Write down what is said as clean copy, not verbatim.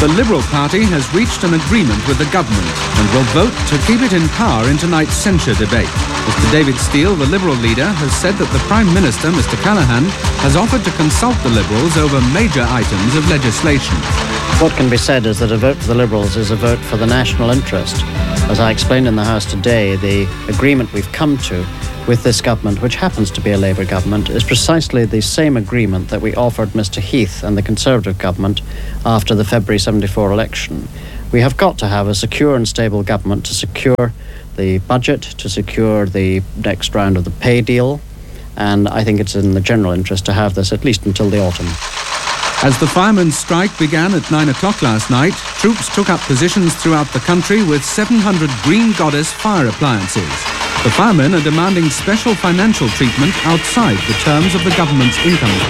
The Liberal Party has reached an agreement with the government and will vote to keep it in power in tonight's censure debate. Mr. David Steel, the Liberal leader, has said that the Prime Minister, Mr. Callaghan, has offered to consult the Liberals over major items of legislation. What can be said is that a vote for the Liberals is a vote for the national interest. As I explained in the House today, the agreement we've come to with this government, which happens to be a Labour government, is precisely the same agreement that we offered Mr. Heath and the Conservative government after the February 74 election. We have got to have a secure and stable government to secure the budget, to secure the next round of the pay deal, and I think it's in the general interest to have this at least until the autumn. As the firemen's strike began at 9 o'clock last night, troops took up positions throughout the country with 700 Green Goddess fire appliances. The firemen are demanding special financial treatment outside the terms of the government's income